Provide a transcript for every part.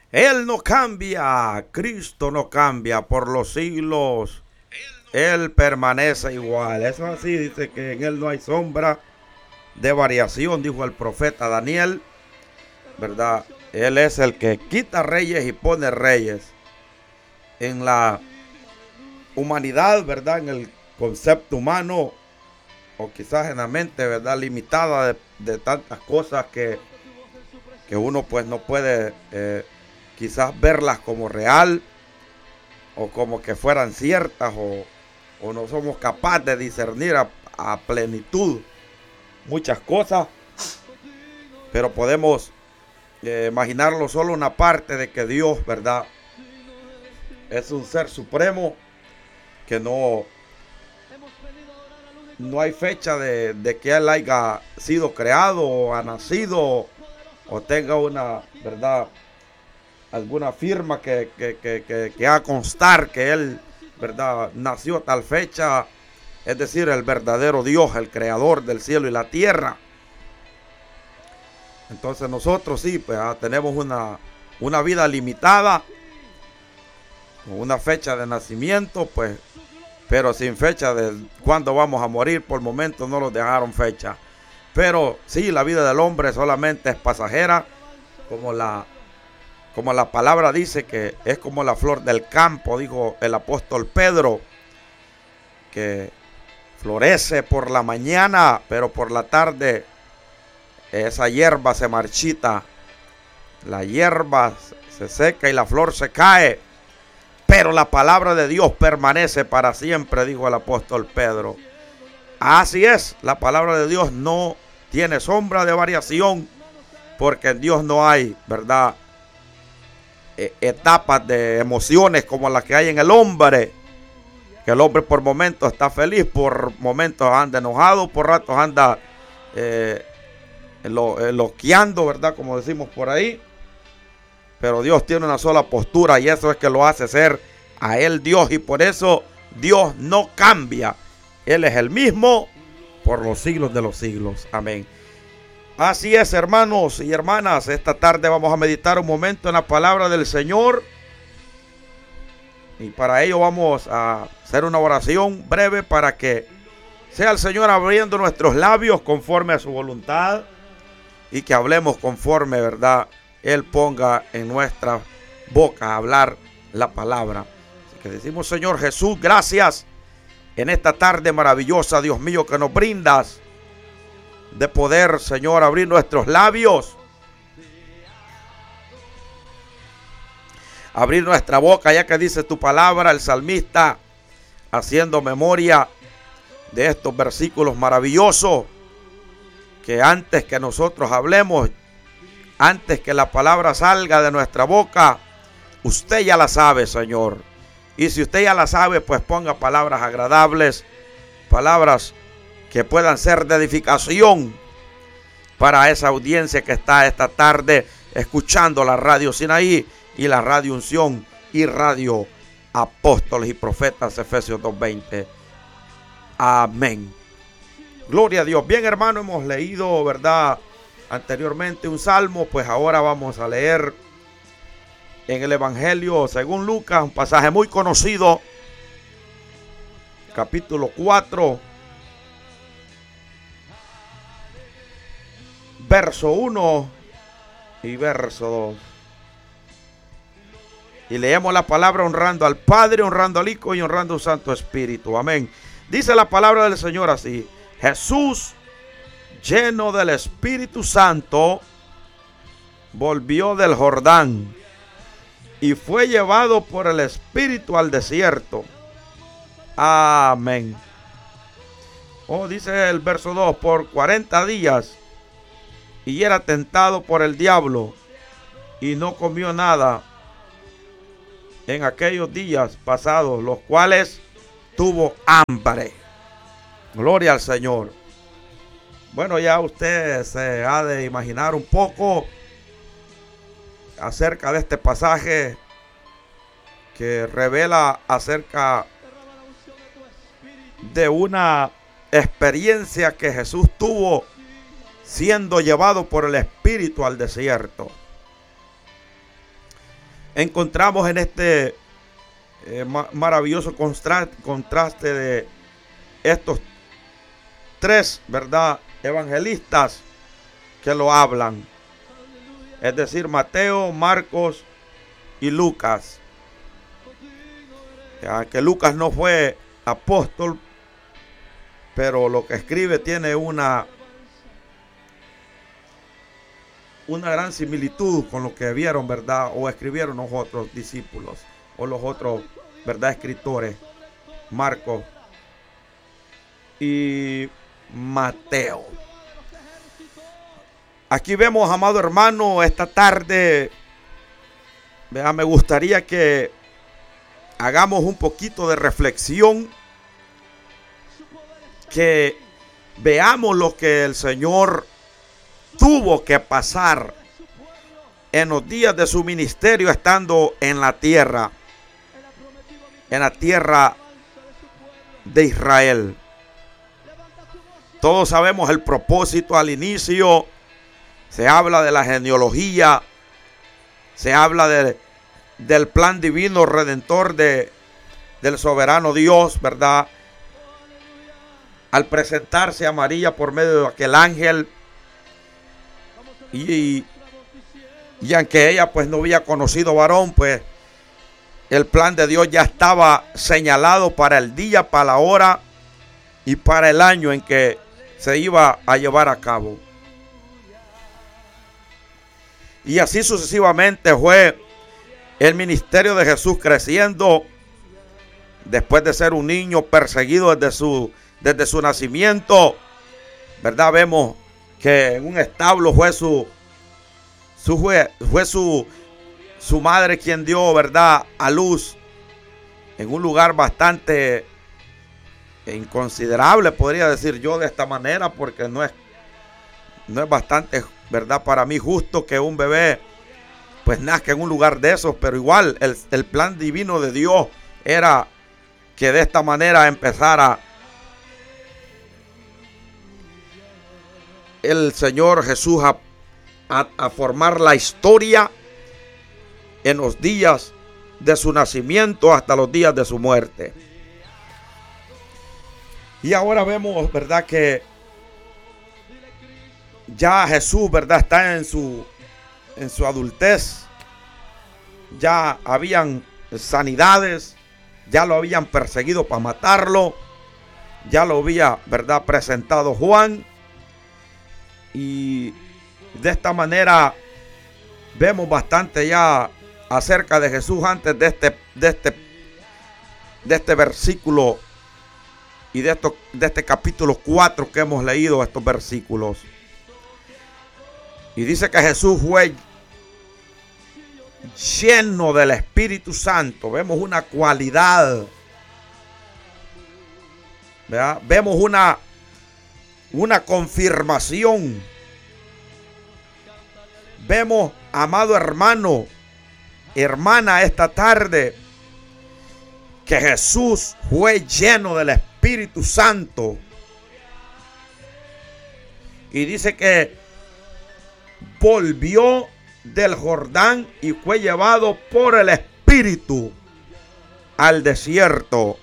Él no cambia, Cristo no cambia por los siglos. Él permanece igual. Eso así dice que en Él no hay sombra de variación, dijo el profeta Daniel, ¿verdad? Él es el que quita reyes y pone reyes. En la humanidad, ¿verdad? En el concepto humano, o quizás en la mente, ¿verdad? Limitada de tantas cosas que uno pues no puede quizás verlas como real o como que fueran ciertas o no somos capaces de discernir a plenitud muchas cosas, pero podemos imaginarlo solo una parte de que Dios, ¿verdad? Es un ser supremo que no hay fecha de que Él haya sido creado o ha nacido o tenga una, ¿verdad? Alguna firma que haga constar que Él, ¿verdad? Nació a tal fecha, es decir, el verdadero Dios, el creador del cielo y la tierra. Entonces nosotros sí, pues tenemos una vida limitada, una fecha de nacimiento, pues, pero sin fecha de cuándo vamos a morir. Por el momento no nos dejaron fecha. Pero sí, la vida del hombre solamente es pasajera, como la palabra dice, que es como la flor del campo, dijo el apóstol Pedro, que florece por la mañana, pero por la tarde esa hierba se marchita, la hierba se seca y la flor se cae, pero la palabra de Dios permanece para siempre, dijo el apóstol Pedro. Así es, la palabra de Dios no tiene sombra de variación, porque en Dios no hay, ¿verdad?, etapas de emociones como las que hay en el hombre, que el hombre por momentos está feliz, por momentos anda enojado, por ratos anda loqueando, ¿verdad?, como decimos por ahí. Pero Dios tiene una sola postura, y eso es que lo hace ser a Él Dios, y por eso Dios no cambia. Él es el mismo por los siglos de los siglos. Amén. Así es, hermanos y hermanas, esta tarde vamos a meditar un momento en la palabra del Señor, y para ello vamos a hacer una oración breve para que sea el Señor abriendo nuestros labios conforme a su voluntad, y que hablemos conforme, ¿verdad?, Él ponga en nuestra boca a hablar la palabra. Así que decimos: Señor Jesús, gracias en esta tarde maravillosa, Dios mío, que nos brindas de poder, Señor, abrir nuestros labios, abrir nuestra boca, ya que dice tu palabra, el salmista, haciendo memoria de estos versículos maravillosos, que antes que nosotros hablemos, antes que la palabra salga de nuestra boca, usted ya la sabe, Señor. Y si usted ya la sabe, pues ponga palabras agradables, palabras que puedan ser de edificación para esa audiencia que está esta tarde escuchando la radio Sinaí y la radio Unción y radio Apóstoles y Profetas, Efesios 2:20. Amén. Gloria a Dios. Bien, hermano, hemos leído, ¿verdad?, anteriormente un salmo, pues ahora vamos a leer en el Evangelio según Lucas, un pasaje muy conocido, capítulo 4, verso 1 y verso 2. Y leemos la palabra honrando al Padre, honrando al Hijo y honrando al Santo Espíritu. Amén. Dice la palabra del Señor así: Jesús, lleno del Espíritu Santo, volvió del Jordán y fue llevado por el Espíritu al desierto. Amén. Dice el verso 2: por 40 días y era tentado por el diablo, y no comió nada en aquellos días pasados, los cuales tuvo hambre. Gloria al Señor. Bueno, ya usted se ha de imaginar un poco acerca de este pasaje que revela acerca de una experiencia que Jesús tuvo siendo llevado por el Espíritu al desierto. encontramos en este maravilloso contraste de estos tres, ¿verdad?, evangelistas que lo hablan. Es decir, Mateo, Marcos y Lucas. Ya que Lucas no fue apóstol, pero lo que escribe tiene una gran similitud con lo que vieron, ¿verdad?, o escribieron los otros discípulos o los otros, ¿verdad?, escritores, Marcos y Mateo. Aquí vemos, amado hermano, esta tarde, vea, me gustaría que hagamos un poquito de reflexión, que veamos lo que el Señor tuvo que pasar en los días de su ministerio estando en la tierra de Israel. Todos sabemos el propósito al inicio. Se habla de la genealogía, se habla del plan divino redentor del soberano Dios, ¿verdad? Al presentarse a María por medio de aquel ángel, y aunque ella pues no había conocido varón, pues el plan de Dios ya estaba señalado para el día, para la hora y para el año en que se iba a llevar a cabo. Y así sucesivamente fue el ministerio de Jesús creciendo. Después de ser un niño perseguido desde su nacimiento, ¿verdad? Vemos que en un establo fue su madre quien dio, ¿verdad?, a luz en un lugar bastante inconsiderable, podría decir yo de esta manera, porque no es bastante, ¿verdad?, para mí justo que un bebé pues nazca en un lugar de esos, pero igual el plan divino de Dios era que de esta manera empezara el Señor Jesús a formar la historia en los días de su nacimiento hasta los días de su muerte. Y ahora vemos, ¿verdad?, que ya Jesús, ¿verdad?, está en su adultez. Ya habían sanidades, ya lo habían perseguido para matarlo, ya lo había, ¿verdad?, presentado Juan. Y de esta manera vemos bastante ya acerca de Jesús antes de este versículo y de este capítulo 4 que hemos leído, estos versículos. Y dice que Jesús fue lleno del Espíritu Santo. Vemos una cualidad, ¿verdad? Vemos una confirmación. Vemos, amado hermano, hermana, esta tarde, que Jesús fue lleno del Espíritu Santo. Y dice que volvió del Jordán y fue llevado por el Espíritu al desierto.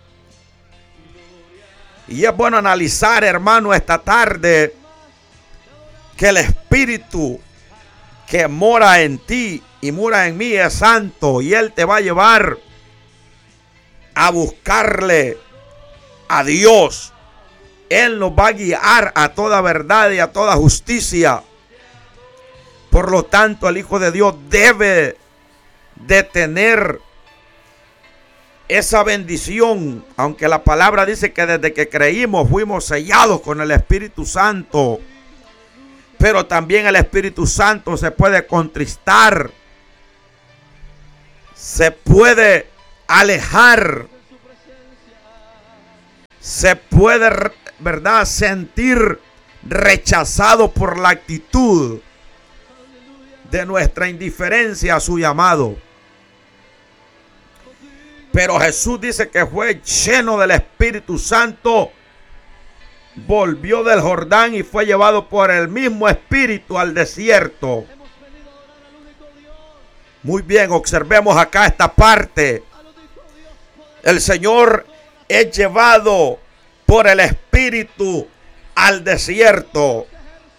Y es bueno analizar, hermano, esta tarde, que el Espíritu que mora en ti y mora en mí es santo, y Él te va a llevar a buscarle a Dios. Él nos va a guiar a toda verdad y a toda justicia. Por lo tanto, el Hijo de Dios debe de tener esa bendición, aunque la palabra dice que desde que creímos fuimos sellados con el Espíritu Santo. Pero también el Espíritu Santo se puede contristar, se puede alejar, se puede, ¿verdad?, sentir rechazado por la actitud de nuestra indiferencia a su llamado. Pero Jesús dice que fue lleno del Espíritu Santo, volvió del Jordán y fue llevado por el mismo Espíritu al desierto. Muy bien, observemos acá esta parte. El Señor es llevado por el Espíritu al desierto.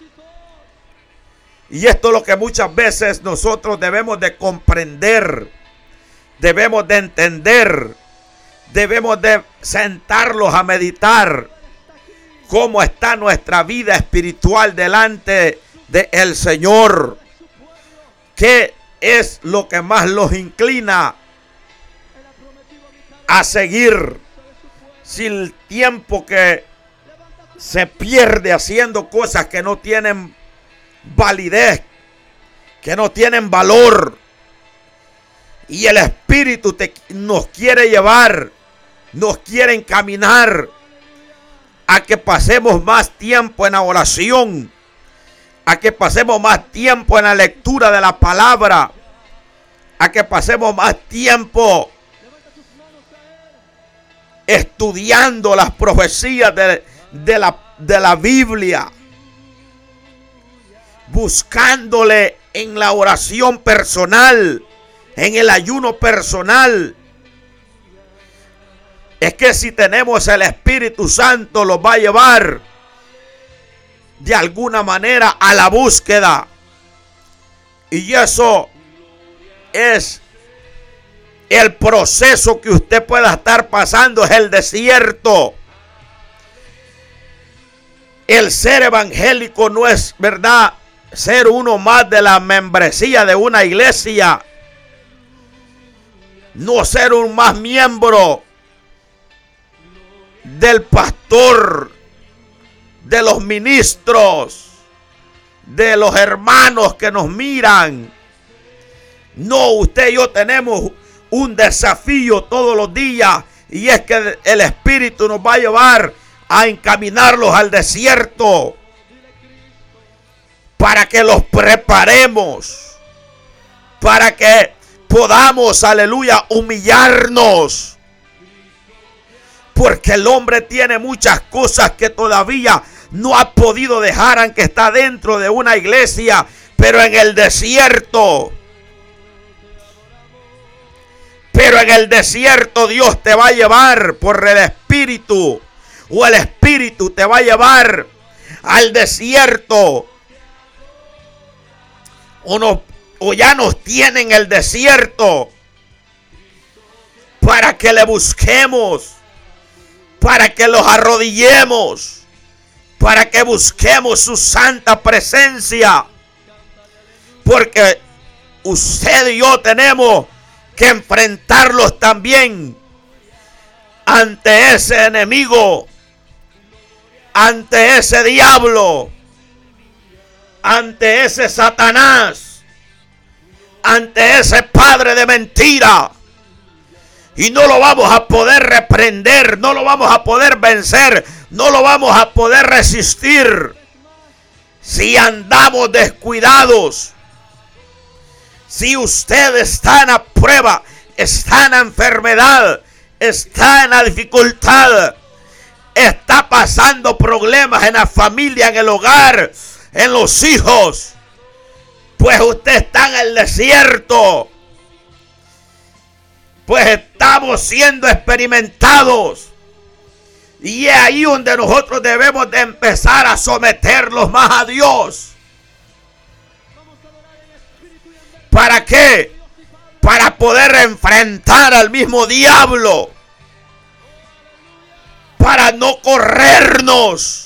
Y esto es lo que muchas veces nosotros debemos de comprender, debemos de entender, debemos de sentarlos a meditar cómo está nuestra vida espiritual delante del Señor. ¿Qué es lo que más los inclina a seguir? Si el tiempo que se pierde haciendo cosas que no tienen validez, que no tienen valor, y el Espíritu nos quiere llevar, nos quiere encaminar a que pasemos más tiempo en la oración, a que pasemos más tiempo en la lectura de la palabra, a que pasemos más tiempo estudiando las profecías de la Biblia, buscándole en la oración personal, en el ayuno personal. Es que si tenemos el Espíritu Santo, los va a llevar de alguna manera a la búsqueda. Y eso es el proceso que usted pueda estar pasando, es el desierto. El ser evangélico no es, ¿verdad?, ser uno más de la membresía de una iglesia. No ser un más miembro del pastor, de los ministros, de los hermanos que nos miran. No, usted y yo tenemos un desafío todos los días, y es que el Espíritu nos va a llevar a encaminarlos al desierto para que los preparemos, para que podamos, aleluya, humillarnos, porque el hombre tiene muchas cosas que todavía no ha podido dejar, aunque está dentro de una iglesia, pero en el desierto. Pero en el desierto Dios te va a llevar por el Espíritu, o el Espíritu te va a llevar al desierto, o ya nos tienen el desierto, para que le busquemos, para que los arrodillemos, para que busquemos su santa presencia, porque usted y yo tenemos que enfrentarlos también ante ese enemigo, ante ese diablo, ante ese Satanás, ante ese padre de mentira. Y no lo vamos a poder reprender, no lo vamos a poder vencer, no lo vamos a poder resistir si andamos descuidados. Si usted está en la prueba, está en la enfermedad, está en la dificultad, está pasando problemas en la familia, en el hogar, en los hijos, pues usted está en el desierto, pues estamos siendo experimentados, y es ahí donde nosotros debemos de empezar a someterlos más a Dios. ¿Para qué? Para poder enfrentar al mismo diablo, para no corrernos.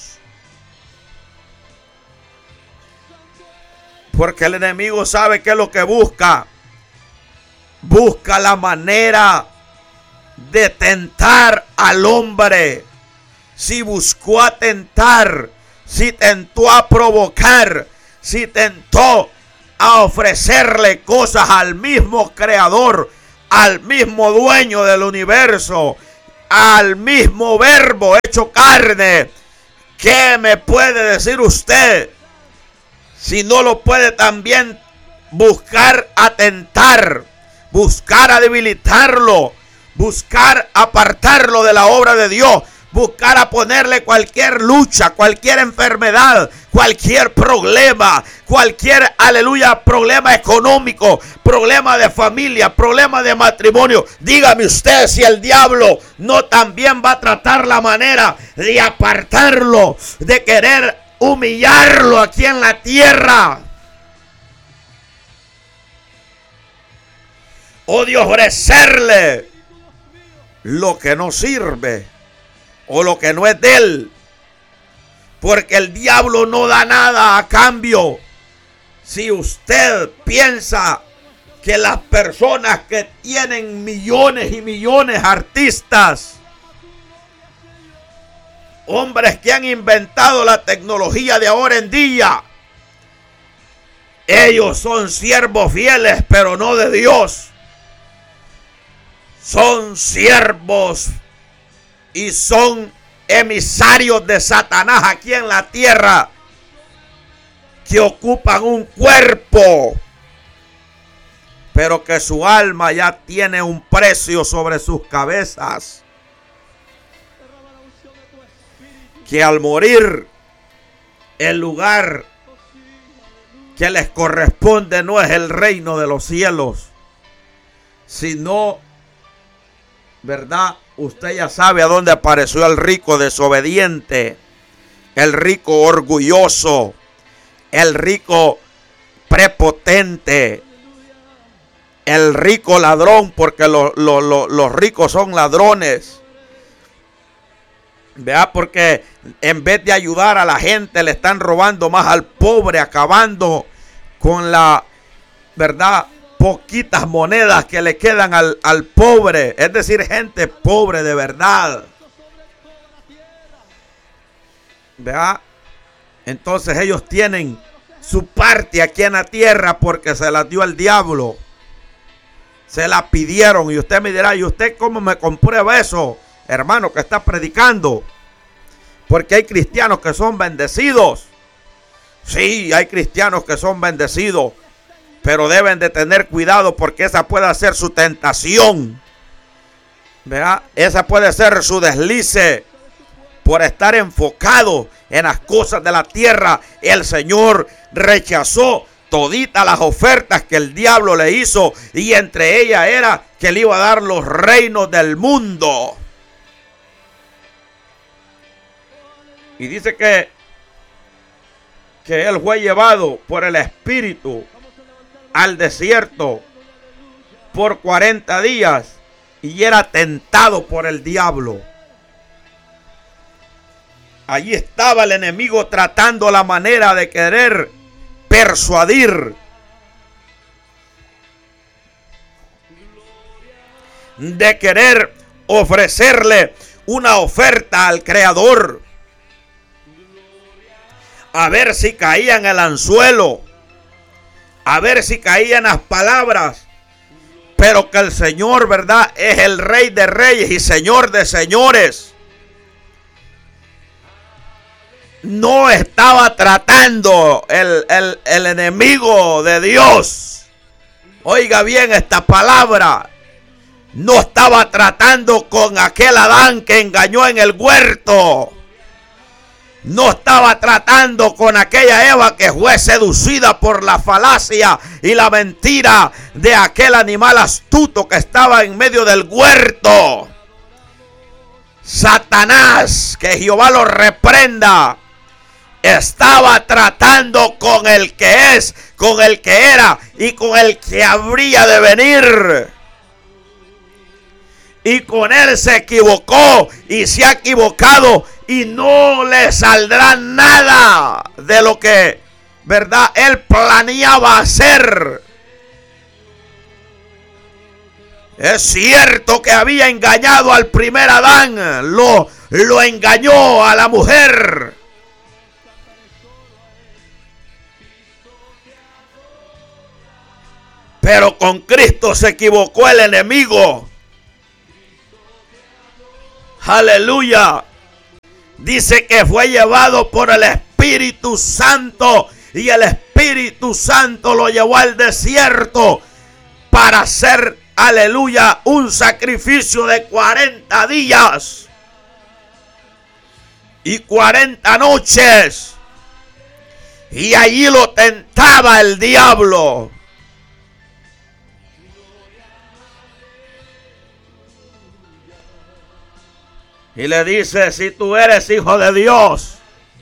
Porque el enemigo sabe qué es lo que busca. Busca la manera de tentar al hombre. Si buscó a tentar, si tentó a provocar, si tentó a ofrecerle cosas al mismo creador, al mismo dueño del universo, al mismo verbo hecho carne, ¿qué me puede decir usted si no lo puede también buscar atentar, buscar a debilitarlo, buscar apartarlo de la obra de Dios? buscara ponerle cualquier lucha, cualquier enfermedad, cualquier problema, cualquier, aleluya, problema económico, problema de familia, problema de matrimonio. Dígame usted si el diablo no también va a tratar la manera de apartarlo, de querer humillarlo aquí en la tierra. O de ofrecerle lo que no sirve o lo que no es de él. Porque el diablo no da nada a cambio. Si usted piensa que las personas que tienen millones y millones, artistas, hombres que han inventado la tecnología de ahora en día, ellos son siervos fieles, pero no de Dios. Son siervos y son emisarios de Satanás aquí en la tierra, que ocupan un cuerpo, pero que su alma ya tiene un precio sobre sus cabezas, que al morir el lugar que les corresponde no es el reino de los cielos, sino, ¿verdad? Usted ya sabe a dónde apareció el rico desobediente, el rico orgulloso, el rico prepotente, el rico ladrón, porque los ricos son ladrones. Vea, porque en vez de ayudar a la gente, le están robando más al pobre, acabando con la, ¿verdad?, poquitas monedas que le quedan al pobre, es decir, gente pobre de verdad. ¿Vea? Entonces ellos tienen su parte aquí en la tierra porque se las dio el diablo. Se la pidieron. Y usted me dirá, ¿y usted cómo me comprueba eso, hermano, que está predicando? Porque hay cristianos que son bendecidos. Sí, hay cristianos que son bendecidos, pero deben de tener cuidado, porque esa puede ser su tentación. ¿Verdad? Esa puede ser su deslice por estar enfocado en las cosas de la tierra. El Señor rechazó toditas las ofertas que el diablo le hizo, y entre ellas era que le iba a dar los reinos del mundo. Y dice que él fue llevado por el Espíritu al desierto por 40 días y era tentado por el diablo. Allí estaba el enemigo tratando la manera de querer persuadir, de querer ofrecerle una oferta al Creador, a ver si caía en el anzuelo, a ver si caían las palabras. Pero que el Señor, ¿verdad?, es el Rey de Reyes y Señor de Señores. No estaba tratando el enemigo de Dios. Oiga bien esta palabra. No estaba tratando con aquel Adán que engañó en el huerto. No estaba tratando con aquella Eva que fue seducida por la falacia y la mentira de aquel animal astuto que estaba en medio del huerto. Satanás, que Jehová lo reprenda, estaba tratando con el que es, con el que era y con el que habría de venir. Y con él se equivocó y se ha equivocado, y no le saldrá nada de lo que, ¿verdad?, él planeaba hacer. Es cierto que había engañado al primer Adán, lo engañó a la mujer. Pero con Cristo se equivocó el enemigo. Aleluya. Dice que fue llevado por el Espíritu Santo, y el Espíritu Santo lo llevó al desierto para hacer, aleluya, un sacrificio de 40 días. y 40 noches. Y allí lo tentaba el diablo. Y le dice, si tú eres hijo de Dios.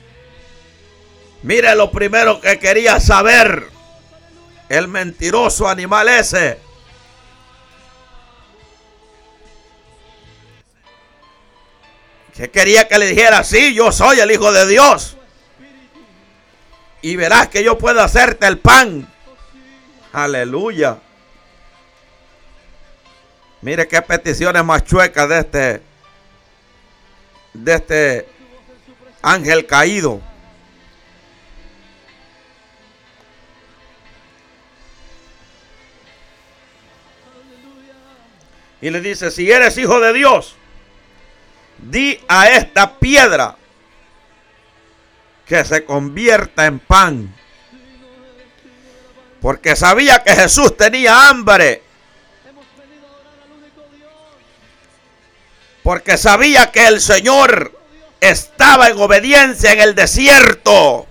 Mire lo primero que quería saber el mentiroso animal ese. Que quería que le dijera, sí, yo soy el hijo de Dios. Y verás que yo puedo hacerte el pan. Aleluya. Mire qué peticiones más chuecas de este ángel caído. Y le dice, si eres hijo de Dios, di a esta piedra que se convierta en pan. Porque sabía que Jesús tenía hambre. Porque sabía que el Señor estaba en obediencia en el desierto.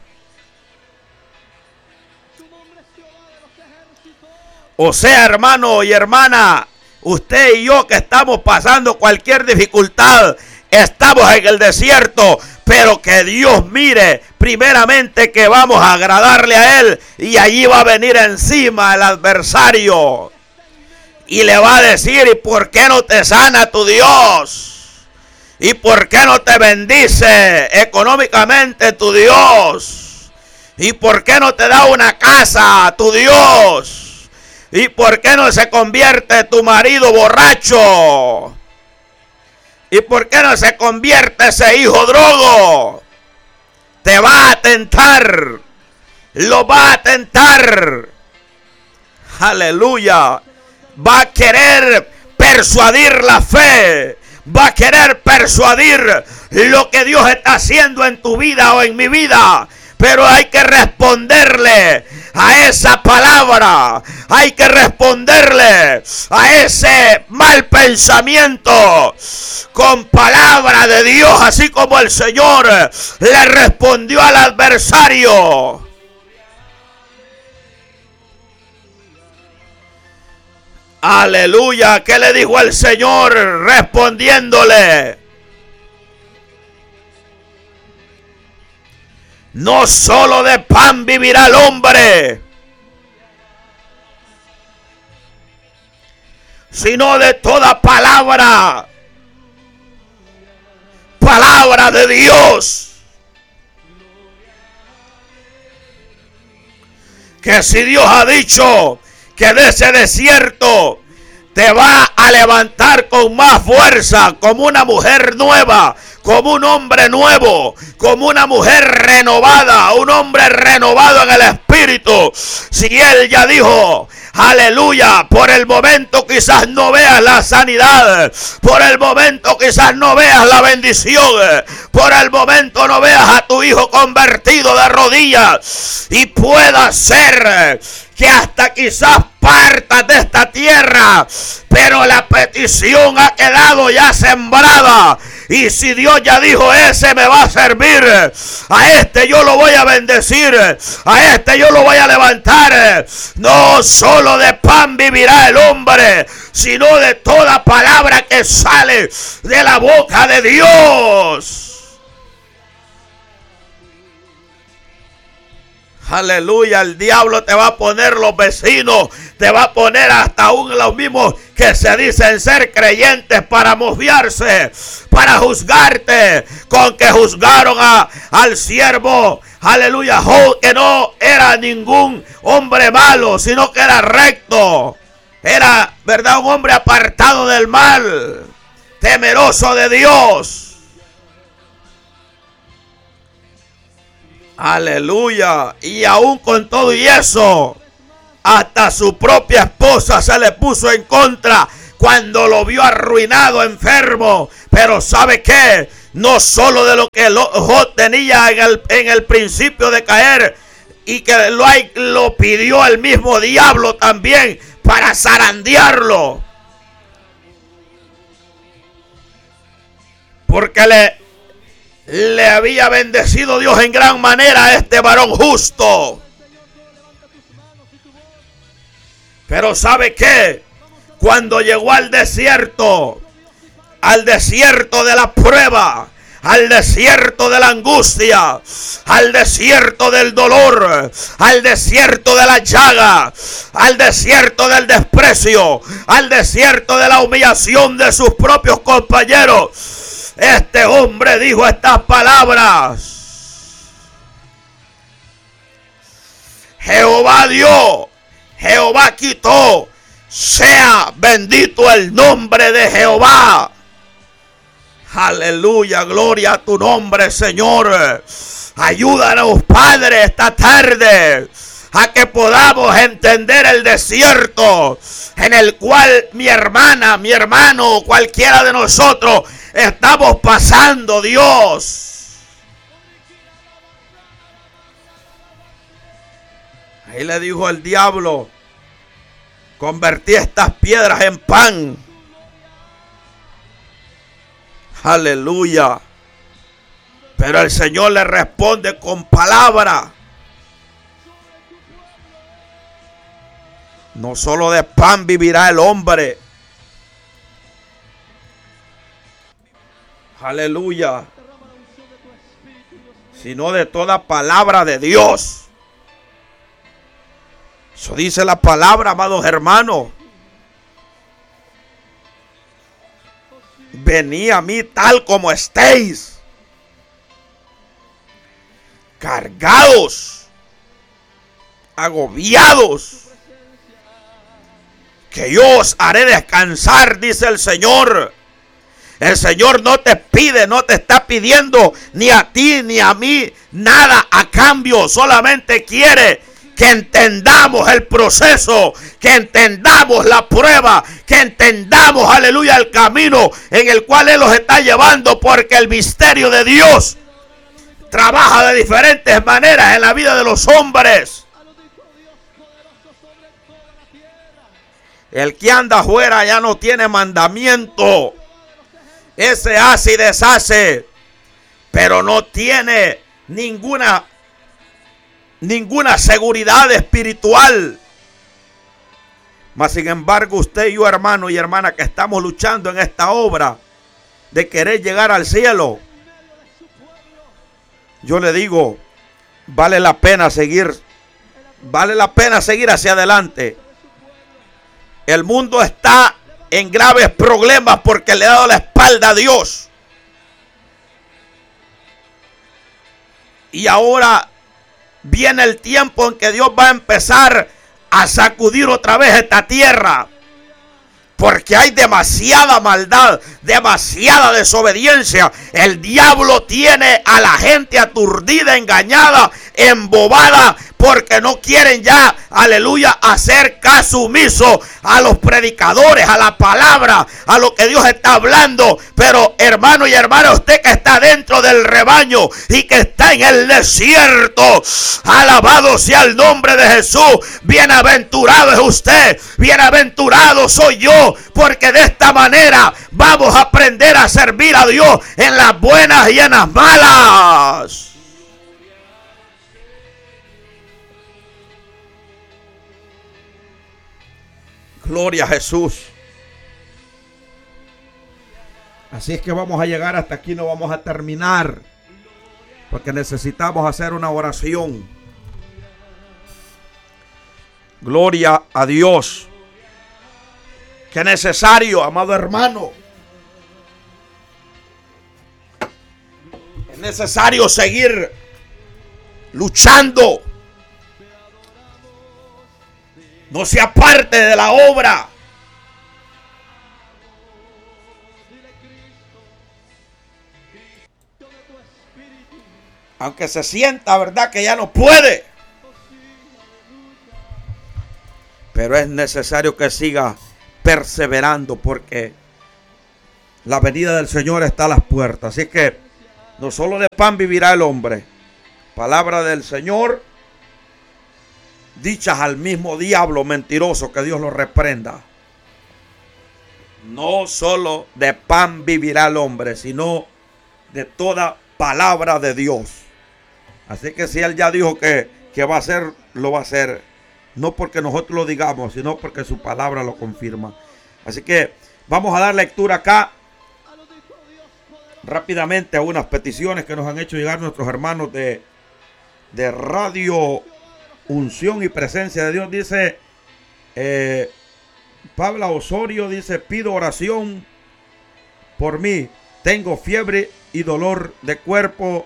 O sea, hermano y hermana, usted y yo que estamos pasando cualquier dificultad, estamos en el desierto, pero que Dios mire primeramente que vamos a agradarle a Él, y allí va a venir encima el adversario y le va a decir, ¿y por qué no te sana tu Dios? ¿Y por qué no te bendice económicamente tu Dios? ¿Y por qué no te da una casa tu Dios? ¿Y por qué no se convierte tu marido borracho? ¿Y por qué no se convierte ese hijo drogo? Te va a tentar. Lo va a tentar. Aleluya. Va a querer persuadir la fe. Va a querer persuadir lo que Dios está haciendo en tu vida o en mi vida. Pero hay que responderle a esa palabra. Hay que responderle a ese mal pensamiento con palabra de Dios, así como el Señor le respondió al adversario. Aleluya. ¿Qué le dijo el Señor respondiéndole? No solo de pan vivirá el hombre, sino de toda palabra de Dios. Que si Dios ha dicho que de ese desierto te va a levantar con más fuerza, como una mujer nueva, como un hombre nuevo, como una mujer renovada, un hombre renovado en el espíritu. Si Él ya dijo, aleluya, por el momento quizás no veas la sanidad, por el momento quizás no veas la bendición, por el momento no veas a tu hijo convertido de rodillas, y pueda ser que hasta quizás partas de esta tierra, pero la petición ha quedado ya sembrada. Y si Dios ya dijo, ese me va a servir, a este yo lo voy a bendecir, a este yo lo voy a levantar. No solo de pan vivirá el hombre, sino de toda palabra que sale de la boca de Dios. Aleluya. El diablo te va a poner los vecinos, te va a poner hasta aún los mismos que se dicen ser creyentes para mofiarse, para juzgarte, con que juzgaron al siervo, aleluya, Job, que no era ningún hombre malo, sino que era recto, era, verdad, un hombre apartado del mal, temeroso de Dios. Aleluya. Y aún con todo y eso, hasta su propia esposa se le puso en contra cuando lo vio arruinado, enfermo. Pero ¿sabe qué? No solo de lo que Job tenía en el principio de caer, y que lo pidió el mismo diablo también para zarandearlo. Porque Le había bendecido Dios en gran manera a este varón justo. Pero ¿sabe qué? Cuando llegó al desierto de la prueba, al desierto de la angustia, al desierto del dolor, al desierto de la llaga, al desierto del desprecio, al desierto de la humillación de sus propios compañeros, este hombre dijo estas palabras: Jehová dio, Jehová quitó, sea bendito el nombre de Jehová. Aleluya, gloria a tu nombre, Señor. Ayúdanos, Padre, esta tarde a que podamos entender el desierto en el cual mi hermana, mi hermano, cualquiera de nosotros estamos pasando, Dios. Ahí le dijo el diablo: convertí estas piedras en pan. Aleluya. Pero el Señor le responde con palabra. No solo de pan vivirá el hombre. Aleluya. Sino de toda palabra de Dios. Eso dice la palabra, amados hermanos. Venid a mí tal como estéis, cargados, agobiados, que yo os haré descansar, dice el Señor. El Señor no te pide, no te está pidiendo ni a ti ni a mí nada a cambio. Solamente quiere que entendamos el proceso, que entendamos la prueba, que entendamos, aleluya, el camino en el cual Él los está llevando, porque el misterio de Dios trabaja de diferentes maneras en la vida de los hombres. El que anda afuera ya no tiene mandamiento. Ese hace y deshace, pero no tiene ninguna seguridad espiritual. Mas sin embargo, usted y yo, hermano y hermana, que estamos luchando en esta obra de querer llegar al cielo, yo le digo, vale la pena seguir hacia adelante. El mundo está en graves problemas porque le ha dado la espalda a Dios. Y ahora viene el tiempo en que Dios va a empezar a sacudir otra vez esta tierra. Porque hay demasiada maldad, demasiada desobediencia. El diablo tiene a la gente aturdida, engañada, embobada, porque no quieren ya, aleluya, hacer caso omiso a los predicadores, a la palabra, a lo que Dios está hablando. Pero hermano y hermana, usted que está dentro del rebaño y que está en el desierto, alabado sea el nombre de Jesús. Bienaventurado es usted, bienaventurado soy yo, porque de esta manera vamos a aprender a servir a Dios en las buenas y en las malas. Gloria a Jesús. Así es que vamos a llegar hasta aquí, no vamos a terminar, porque necesitamos hacer una oración. Gloria a Dios. Que es necesario, amado hermano. Es necesario seguir luchando. No se aparte de la obra. Aunque se sienta, verdad, que ya no puede. Pero es necesario que siga perseverando, porque la venida del Señor está a las puertas. Así que no solo de pan vivirá el hombre. Palabra del Señor, dichas al mismo diablo mentiroso, que Dios lo reprenda. No solo de pan vivirá el hombre, sino de toda palabra de Dios. Así que si Él ya dijo que va a hacer, lo va a hacer. No porque nosotros lo digamos, sino porque su palabra lo confirma. Así que vamos a dar lectura acá rápidamente a unas peticiones que nos han hecho llegar nuestros hermanos de Radio Unción y Presencia de Dios. Dice Pablo Osorio, dice: pido oración por mí. Tengo fiebre y dolor de cuerpo.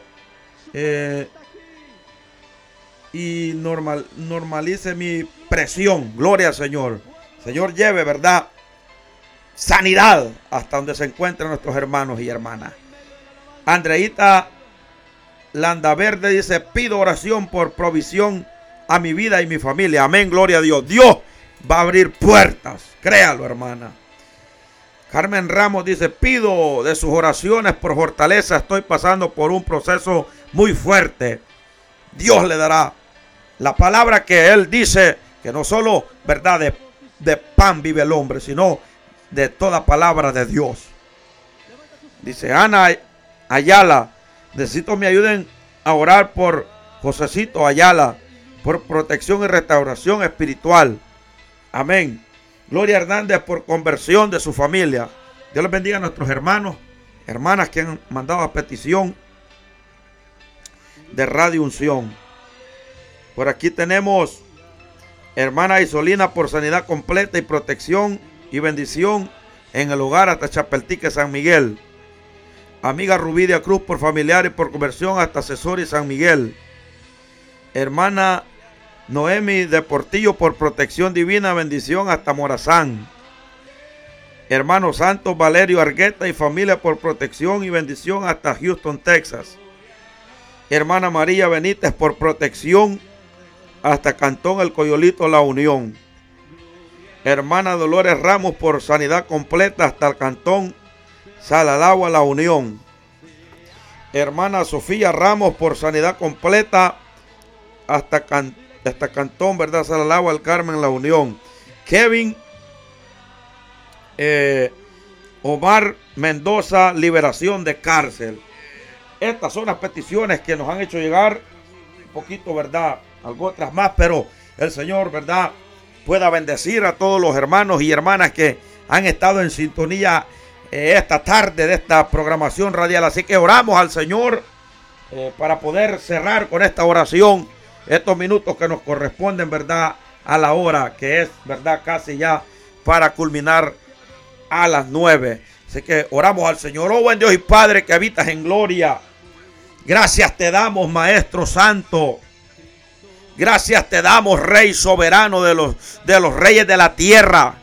Y normalice mi presión. Gloria al Señor. Señor, lleve, ¿verdad?, sanidad hasta donde se encuentran nuestros hermanos y hermanas. Andreita Landaverde dice: pido oración por provisión a mi vida y mi familia. Amén, gloria a Dios. Dios va a abrir puertas, créalo, hermana. Carmen Ramos dice: pido de sus oraciones por fortaleza. Estoy pasando por un proceso muy fuerte. Dios le dará la palabra que Él dice, que no solo, ¿verdad?, de pan vive el hombre, sino de toda palabra de Dios. Dice Ana Ayala: necesito me ayuden a orar por Josecito Ayala, por protección y restauración espiritual. Amén. Gloria Hernández, por conversión de su familia. Dios les bendiga a nuestros hermanos, hermanas que han mandado a petición de Radio Unción. Por aquí tenemos hermana Isolina por sanidad completa y protección y bendición en el hogar hasta Chapeltique, San Miguel. Amiga Rubidia Cruz por familiar y por conversión hasta Asesor y San Miguel. Hermana Noemi de Portillo por protección divina, bendición hasta Morazán. Hermano Santos Valerio Argueta y familia por protección y bendición hasta Houston, Texas. Hermana María Benítez por protección hasta Cantón El Coyolito, La Unión. Hermana Dolores Ramos por sanidad completa hasta el Cantón Salalagua, La Unión. Hermana Sofía Ramos por sanidad completa hasta Cantón, ¿verdad?, Salalagua, El Carmen, La Unión. Kevin Omar Mendoza, liberación de cárcel. Estas son las peticiones que nos han hecho llegar. Un poquito, ¿verdad?, algo otras más, pero el Señor, ¿verdad?, pueda bendecir a todos los hermanos y hermanas que han estado en sintonía esta tarde de esta programación radial. Así que oramos al Señor para poder cerrar con esta oración estos minutos que nos corresponden, ¿verdad?, a la hora que es, ¿verdad?, casi ya para culminar a las 9. Así que oramos al Señor. Oh buen Dios y Padre que habitas en gloria, gracias te damos, Maestro Santo. Gracias te damos, Rey soberano de los reyes de la tierra.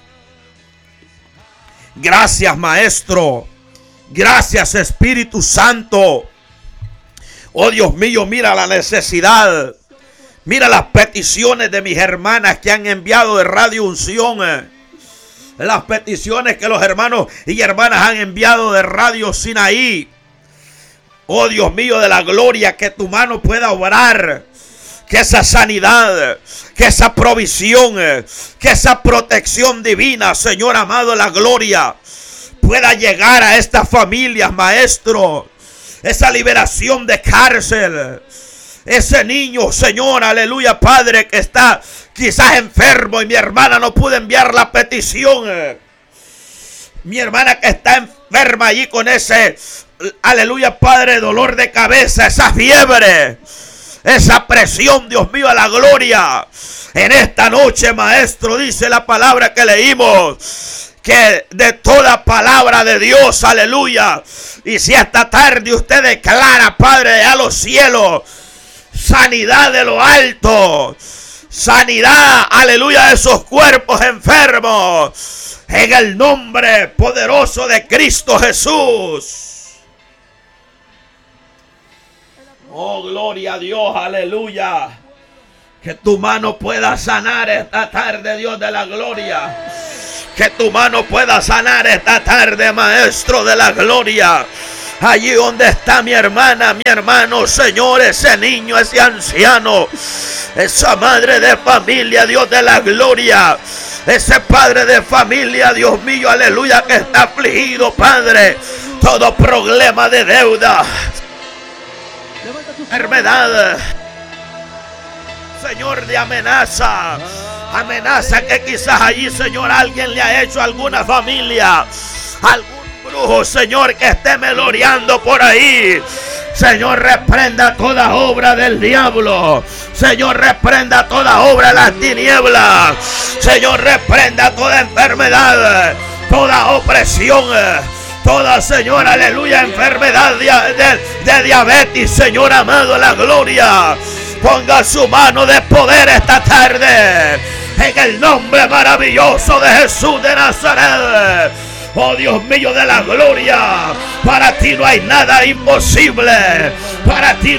Gracias, Maestro. Gracias, Espíritu Santo. Oh Dios mío, mira la necesidad. Mira las peticiones de mis hermanas que han enviado de Radio Unción. Las peticiones que los hermanos y hermanas han enviado de Radio Sinaí. Oh Dios mío de la gloria, que tu mano pueda obrar. Que esa sanidad, que esa provisión, que esa protección divina, Señor amado de la gloria, pueda llegar a estas familias, Maestro. Esa liberación de cárcel. Ese niño, Señor, aleluya, Padre, que está quizás enfermo y mi hermana no pudo enviar la petición. Mi hermana que está enferma allí con ese, aleluya, Padre, dolor de cabeza, esa fiebre. Esa presión, Dios mío, a la gloria. En esta noche, Maestro, dice la palabra que leímos, que de toda palabra de Dios, aleluya. Y si esta tarde usted declara, Padre, a los cielos, sanidad de lo alto, sanidad, aleluya, de esos cuerpos enfermos, en el nombre poderoso de Cristo Jesús. Oh, gloria a Dios, aleluya. Que tu mano pueda sanar esta tarde, Dios de la gloria. Que tu mano pueda sanar esta tarde, Maestro de la gloria. Allí donde está mi hermana, mi hermano, Señor, ese niño, ese anciano, esa madre de familia, Dios de la gloria. Ese padre de familia, Dios mío, aleluya, que está afligido, Padre. Todo problema de deuda, enfermedad, Señor, de amenaza. Amenaza que quizás allí, Señor, alguien le ha hecho a alguna familia, algún brujo, Señor, que esté meloreando por ahí. Señor, reprenda toda obra del diablo. Señor, reprenda toda obra de las tinieblas. Señor, reprenda toda enfermedad, toda opresión, toda, Señor, aleluya, enfermedad de diabetes, Señor amado, la gloria. Ponga su mano de poder esta tarde, en el nombre maravilloso de Jesús de Nazaret. Oh Dios mío de la gloria, para ti no hay nada imposible, para ti